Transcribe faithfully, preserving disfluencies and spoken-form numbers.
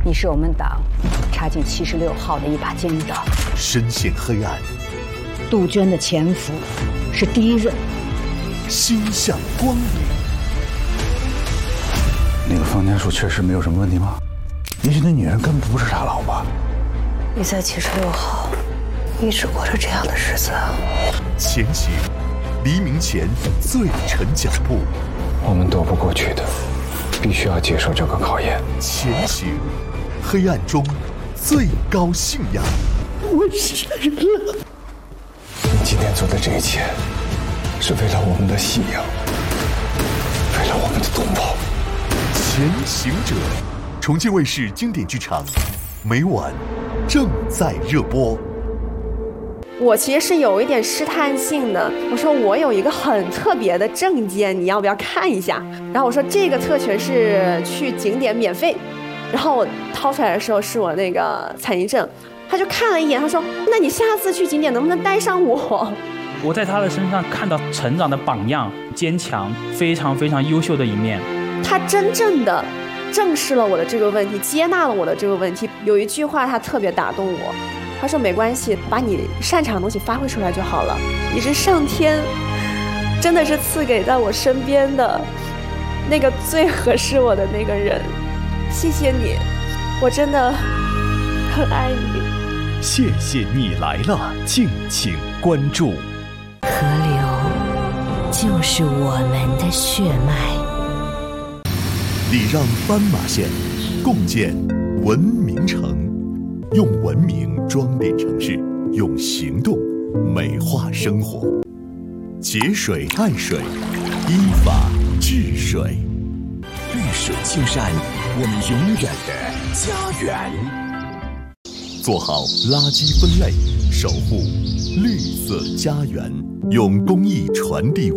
你是我们党插进七十六号的一把尖刀， 深陷黑暗。 杜鹃的潜伏是第一任， 心向光明。 那个方家树确实没有什么问题吗？也许那女人根本不是他老婆。 你在七十六号一直过着这样的日子啊？ 前行，黎明前最沉脚步。 我们躲不过去的，必须要接受这个考验。 前行，黑暗中最高信仰。 我杀人了。 你今天做的这一切，是为了我们的信仰，为了我们的同胞。 前行者，重庆卫视经典剧场，每晚正在热播。 我其实是有一点试探性的，我说我有一个很特别的证件，你要不要看一下？然后我说这个特权是去景点免费，然后我掏出来的时候是我那个残疾证，他就看了一眼，他说：“那你下次去景点能不能带上我？” 我在他的身上看到成长的榜样，坚强，非常非常优秀的一面。 他真正的正视了我的这个问题，接纳了我的这个问题。有一句话他特别打动我，他说：“没关系，把你擅长的东西发挥出来就好了。你是上天真的是赐给在我身边的那个最合适我的那个人，谢谢你，我真的很爱你。” 谢谢你来了，敬请关注。 河流就是我们的血脉。 礼让斑马线，共建文明城，用文明装点城市，用行动美化生活。节水爱水，依法治水。 绿水青山，我们永远的家园。 做好垃圾分类，守护绿色家园，用公益传递